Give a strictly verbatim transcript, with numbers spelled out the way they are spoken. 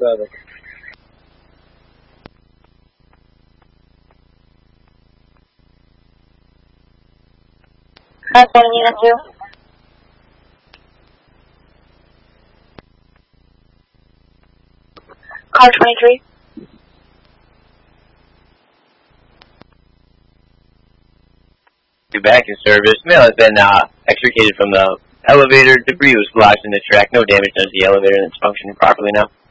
seven. That's one unit two. Car twenty-three. Back in service. Mail has been uh, extricated from the elevator. Debris was lodged in the track. No damage done to the elevator, and it's functioning properly now.